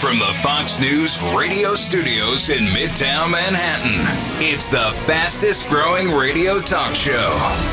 From the Fox News radio studios in Midtown Manhattan, it's the fastest growing radio talk show.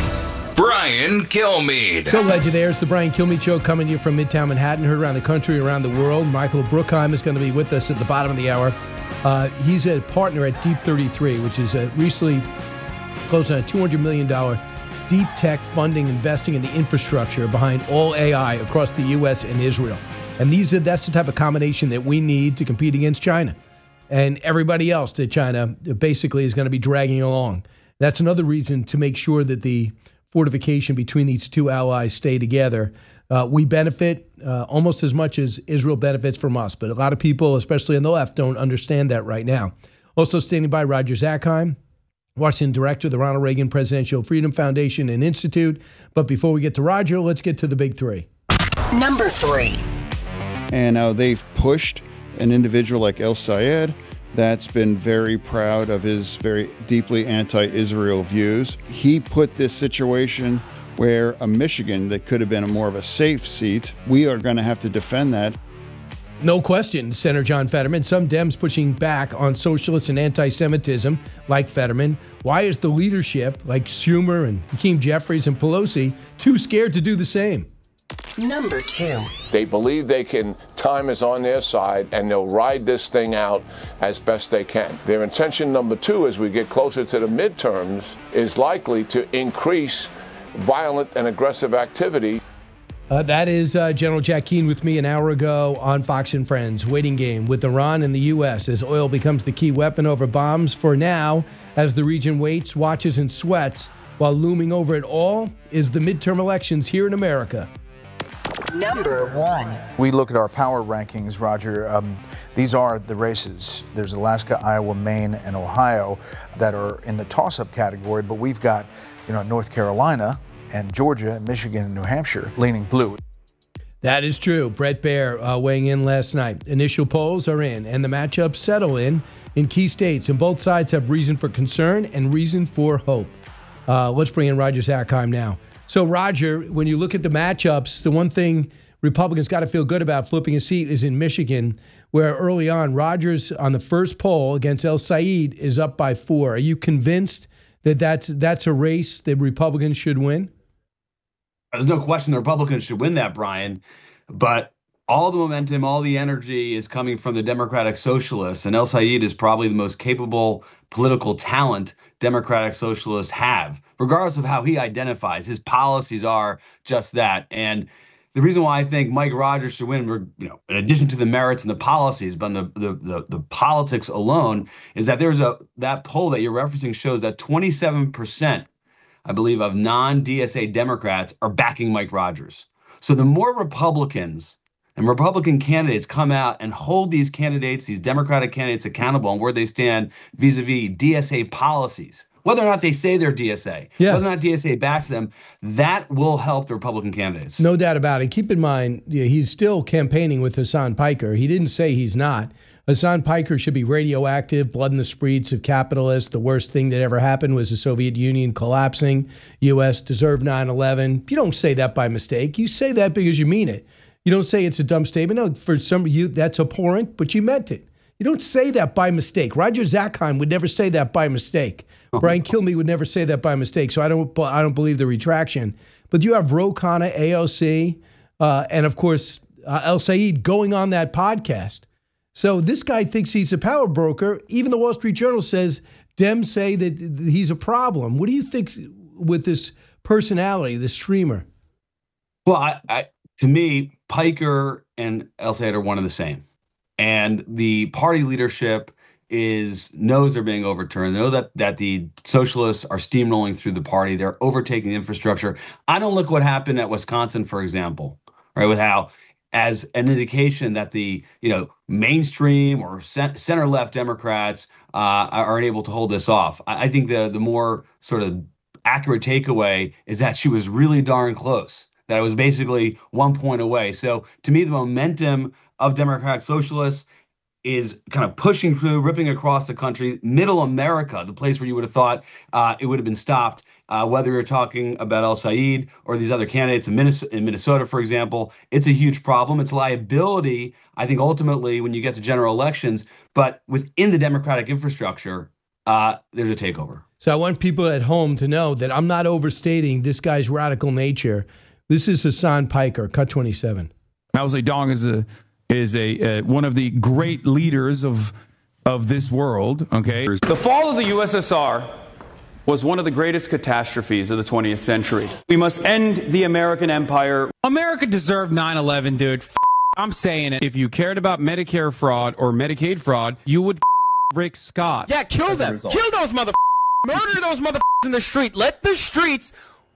Brian Kilmeade. So glad you're there. It's the Brian Kilmeade Show coming to you from Midtown Manhattan, heard around the country, around the world. Michael Bruchheim is going to be with us at the bottom of the hour. He's a partner at Deep 33, which is recently closed on a $200 million deep tech funding, investing in the infrastructure behind all AI across the U.S. and Israel. And that's the type of combination that we need to compete against China and everybody else that China basically is going to be dragging along. That's another reason to make sure that the fortification between these two allies stay together. We benefit almost as much as Israel benefits from us, but a lot of people, especially on the left, don't understand that right now. Also standing by, Roger Zakheim, Washington director of the Ronald Reagan Presidential Freedom Foundation and Institute. But before we get to Roger, let's get to the big three. Number 3. And now they've pushed an individual like El Sayed that's been very proud of his very deeply anti-Israel views. He put this situation where a Michigan that could have been more of a safe seat, we are going to have to defend that. No question, Senator John Fetterman. Some Dems pushing back on socialists and anti-Semitism, like Fetterman. Why is the leadership, like Schumer and Hakeem Jeffries and Pelosi, too scared to do the same? Number 2. They believe time is on their side, and they'll ride this thing out as best they can. Their intention, number 2, as we get closer to the midterms, is likely to increase violent and aggressive activity. That is General Jack Keane with me an hour ago on Fox and Friends. Waiting game with Iran and the U.S. as oil becomes the key weapon over bombs for now, as the region waits, watches, and sweats, while looming over it all is the midterm elections here in America. Number 1. We look at our power rankings, Roger. These are the races. There's Alaska, Iowa, Maine, and Ohio that are in the toss-up category, but we've got, North Carolina and Georgia and Michigan and New Hampshire leaning blue. That is true. Brett Baer weighing in last night. Initial polls are in, and the matchups settle in key states, and both sides have reason for concern and reason for hope. Let's bring in Roger Zakheim now. So, Roger, when you look at the matchups, the one thing Republicans got to feel good about flipping a seat is in Michigan, where early on, Rogers on the first poll against El Sayed is up by 4. Are you convinced that that's a race that Republicans should win? There's no question the Republicans should win that, Brian. But all the momentum, all the energy is coming from the Democratic Socialists, and El Sayed is probably the most capable political talent Democratic Socialists have, regardless of how he identifies. His policies are just that. And the reason why I think Mike Rogers should win, in addition to the merits and the policies, but the politics alone, is that that poll that you're referencing shows that 27%, I believe, of non-DSA Democrats are backing Mike Rogers. So the more Republicans and Republican candidates come out and hold these Democratic candidates accountable on where they stand vis-a-vis DSA policies, whether or not they say they're DSA, whether or not DSA backs them, that will help the Republican candidates. No doubt about it. Keep in mind, he's still campaigning with Hassan Piker. He didn't say he's not. Hassan Piker should be radioactive, blood in the streets of capitalists. The worst thing that ever happened was the Soviet Union collapsing. U.S. deserved 9/11. You don't say that by mistake. You say that because you mean it. You don't say it's a dumb statement. No, for some of you, that's abhorrent, but you meant it. You don't say that by mistake. Roger Zakheim would never say that by mistake. Brian Kilmeade would never say that by mistake. So I don't believe the retraction. But you have Ro Khanna, AOC, and of course El Sayed going on that podcast. So this guy thinks he's a power broker. Even the Wall Street Journal says Dems say that he's a problem. What do you think with this personality, this streamer? Well, to me, Piker and El Sayed are one and the same. And the party leadership knows they're being overturned. They know that the socialists are steamrolling through the party. They're overtaking the infrastructure. I don't look what happened at Wisconsin, for example, right, with how as an indication that the mainstream or center-left Democrats are able to hold this off. I think the more sort of accurate takeaway is that she was really darn close, that it was basically 1 point away. So to me, the momentum of Democratic Socialists is kind of pushing through, ripping across the country. Middle America, the place where you would have thought it would have been stopped, whether you're talking about El-Sayed or these other candidates in Minnesota, for example. It's a huge problem. It's a liability, I think, ultimately, when you get to general elections. But within the Democratic infrastructure, there's a takeover. So I want people at home to know that I'm not overstating this guy's radical nature. This is Hassan Piker, Cut 27. Mao Zedong is one of the great leaders of this world. Okay, the fall of the USSR was one of the greatest catastrophes of the 20th century. We must end the American empire. America deserved 9/11, dude. I'm saying it. If you cared about Medicare fraud or Medicaid fraud, you would Rick Scott. Yeah, kill them. Kill those motherfuckers. Murder those motherfuckers in the street. Let the streets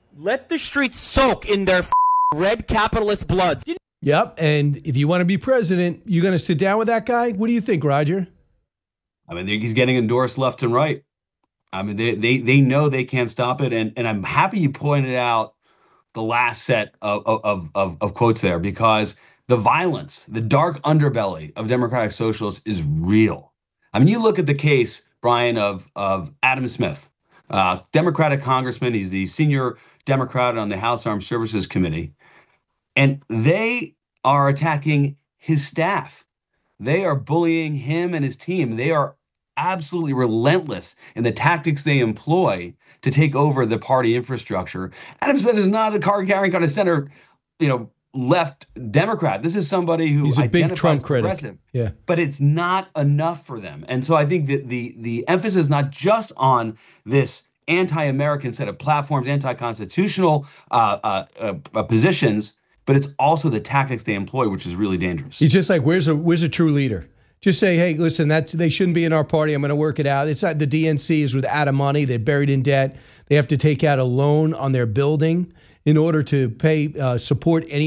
soak in their red capitalist blood. Yep, and if you want to be president, you're going to sit down with that guy? What do you think, Roger? I mean, he's getting endorsed left and right. I mean, they know they can't stop it, and I'm happy you pointed out the last set of quotes there, because the violence, the dark underbelly of Democratic Socialists is real. I mean, you look at the case, Brian, of Adam Smith, Democratic congressman. He's the senior Democrat on the House Armed Services Committee. And they are attacking his staff. They are bullying him and his team. They are absolutely relentless in the tactics they employ to take over the party infrastructure. Adam Smith is not a card-carrying kind of center, left Democrat. This is somebody who he's a big Trump progressive, critic. Yeah, but it's not enough for them. And so I think that the emphasis is not just on this anti-American set of platforms, anti-constitutional positions, but it's also the tactics they employ, which is really dangerous. It's just like, where's a true leader? Just say, hey, listen, they shouldn't be in our party. I'm going to work it out. It's not the DNC is out of money. They're buried in debt. They have to take out a loan on their building in order to support any